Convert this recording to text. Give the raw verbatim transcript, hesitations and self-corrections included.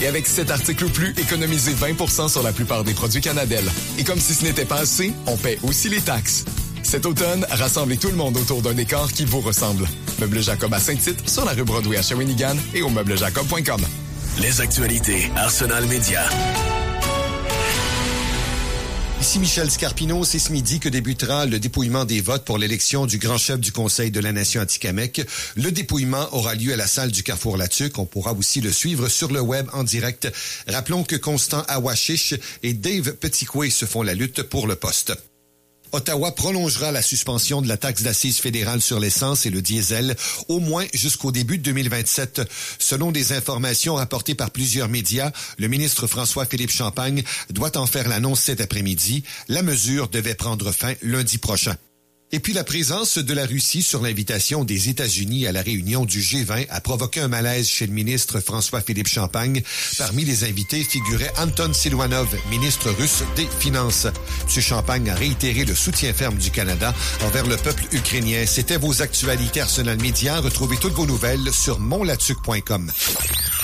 Et avec sept articles ou plus, économisez vingt pour cent sur la plupart des produits Canadel. Et comme si ce n'était pas assez, on paie aussi les taxes. Cet automne, rassemblez tout le monde autour d'un décor qui vous ressemble. Meubles Jacob à Saint-Tite, sur la rue Broadway à Shawinigan et au meubles jacob point com. Les actualités Arsenal Média. Ici Michel Scarpino, c'est ce midi que débutera le dépouillement des votes pour l'élection du grand chef du Conseil de la Nation Atikamekw. Le dépouillement aura lieu à la salle du Carrefour Latuc. On pourra aussi le suivre sur le web en direct. Rappelons que Constant Awashish et Dave Petitcoué se font la lutte pour le poste. Ottawa prolongera la suspension de la taxe d'assises fédérale sur l'essence et le diesel au moins jusqu'au début de deux mille vingt-sept. Selon des informations rapportées par plusieurs médias, le ministre François-Philippe Champagne doit en faire l'annonce cet après-midi. La mesure devait prendre fin lundi prochain. Et puis la présence de la Russie sur l'invitation des États-Unis à la réunion du G vingt a provoqué un malaise chez le ministre François-Philippe Champagne. Parmi les invités figurait Anton Siluanov, ministre russe des Finances. M. Champagne a réitéré le soutien ferme du Canada envers le peuple ukrainien. C'était vos actualités Arsenal Média. Retrouvez toutes vos nouvelles sur mon latuc point com.